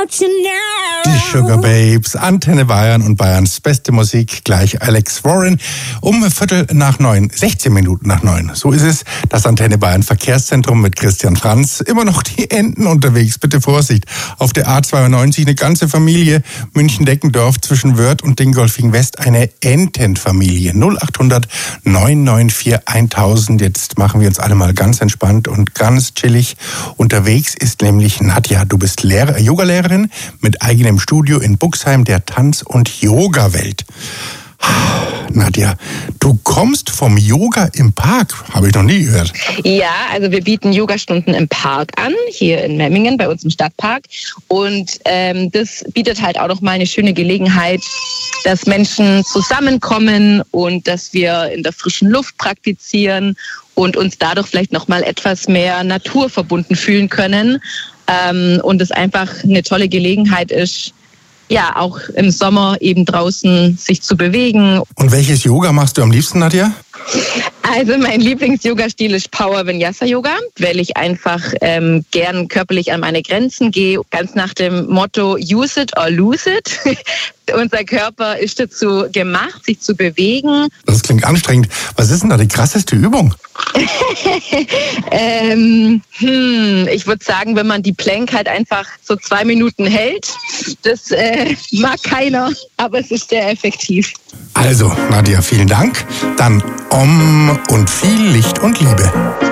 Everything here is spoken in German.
Die Sugar Babes, Antenne Bayern und Bayerns beste Musik, gleich Alex Warren. Um 8:45, 16 Minuten nach 9. So ist es. Das Antenne Bayern Verkehrszentrum mit Christian Franz. Immer noch die Enten unterwegs. Bitte Vorsicht. Auf der A92 eine ganze Familie. München-Deckendorf zwischen Wörth und Dingolfing West. Eine Entenfamilie. 0800 994 1000. Jetzt machen wir uns alle mal ganz entspannt und ganz chillig. Unterwegs ist nämlich Nadja. Du bist Yogalehrerin mit eigenem Studio in Buxheim, der Tanz- und Yoga-Welt. Nadja, du kommst vom Yoga im Park, habe ich noch nie gehört. Ja, also wir bieten Yogastunden im Park an, hier in Memmingen, bei uns im Stadtpark. Und das bietet halt auch noch mal eine schöne Gelegenheit, dass Menschen zusammenkommen und dass wir in der frischen Luft praktizieren und uns dadurch vielleicht noch mal etwas mehr naturverbunden fühlen können. Und es einfach eine tolle Gelegenheit ist, ja, auch im Sommer eben draußen sich zu bewegen. Und welches Yoga machst du am liebsten, Nadja? Also mein Lieblings-Yoga-Stil ist Power Vinyasa Yoga, weil ich einfach gern körperlich an meine Grenzen gehe, ganz nach dem Motto Use it or lose it. Unser Körper ist dazu gemacht, sich zu bewegen. Das klingt anstrengend. Was ist denn da die krasseste Übung? Ich würde sagen, wenn man die Plank halt einfach so 2 Minuten hält, das mag keiner, aber es ist sehr effektiv. Also, Nadja, vielen Dank. Dann Om und viel Licht und Liebe.